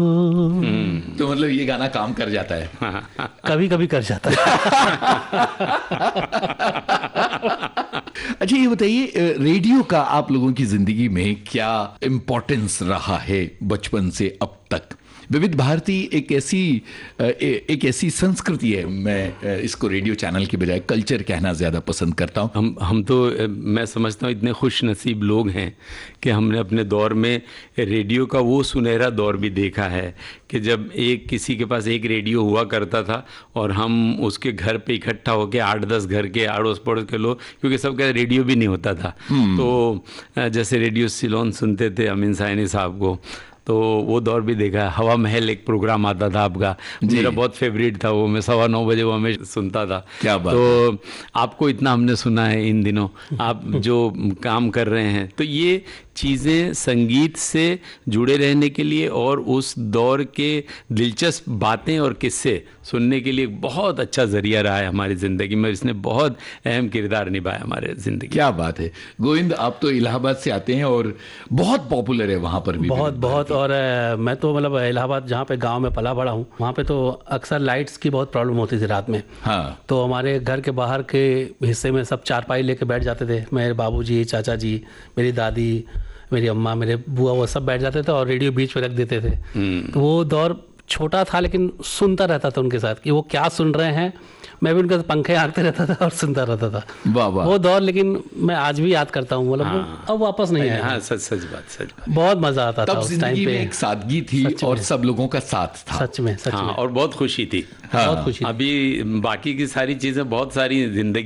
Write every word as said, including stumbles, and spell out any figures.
तो मतलब ये गाना काम कर जाता है। कभी कभी कर जाता है। अच्छा, ये बताइए, रेडियो का आप लोगों की जिंदगी में क्या इम्पोर्टेंस रहा है बचपन से अब तक? विविध भारती एक ऐसी एक ऐसी संस्कृति है, मैं इसको रेडियो चैनल के बजाय कल्चर कहना ज़्यादा पसंद करता हूँ। हम हम तो मैं समझता हूँ इतने खुश नसीब लोग हैं कि हमने अपने दौर में रेडियो का वो सुनहरा दौर भी देखा है कि जब एक किसी के पास एक रेडियो हुआ करता था और हम उसके घर पे इकट्ठा होकर आठ दस घर के अड़ोस पड़ोस के लोग, क्योंकि सबका रेडियो भी नहीं होता था, तो जैसे रेडियो सिलोन सुनते थे अमीन साइनी साहब को, तो वो दौर भी देखा। हवा महल एक प्रोग्राम आता था आपका, मेरा बहुत फेवरेट था वो, मैं सवा नौ बजे वो हमें सुनता था। क्या बात तो आपको इतना हमने सुना है इन दिनों, आप जो काम कर रहे हैं, तो ये चीज़ें संगीत से जुड़े रहने के लिए और उस दौर के दिलचस्प बातें और किस्से सुनने के लिए बहुत अच्छा ज़रिया रहा है हमारी ज़िंदगी में। इसने बहुत अहम किरदार निभाया हमारे ज़िंदगी। क्या बात है गोविंद, आप तो इलाहाबाद से आते हैं और बहुत पॉपुलर है वहाँ पर भी। बहुत बहुत और आ, मैं तो मतलब इलाहाबाद जहाँ पे गांव में पला बड़ा हूँ, वहाँ पे तो अक्सर लाइट्स की बहुत प्रॉब्लम होती थी रात में। हाँ। तो हमारे घर के बाहर के हिस्से में सब चारपाई लेके बैठ जाते थे, मेरे बाबूजी, चाचा जी, मेरी दादी, मेरी अम्मा, मेरे बुआ, वो सब बैठ जाते थे और रेडियो बीच में रख देते थे। तो वो दौर छोटा था लेकिन सुनता रहता था उनके साथ कि वो क्या सुन रहे हैं, मैं भी उनके पंखे हाँकते रहता था और सुनता रहता था। वाह वाह। वो दौर लेकिन मैं आज भी याद करता हूँ, मतलब हाँ, अब वापस नहीं आया। हाँ, सच सच बात सच बात। बहुत मजा आता था तब उस टाइम जिंदगी पे। में एक सादगी थी और सब लोगों का साथ था। सच में सच हाँ, में और बहुत खुशी थी। हाँ। बहुत खुशी थी। अभी बाकी की सारी चीज़ें, बहुत सारी जिंदगी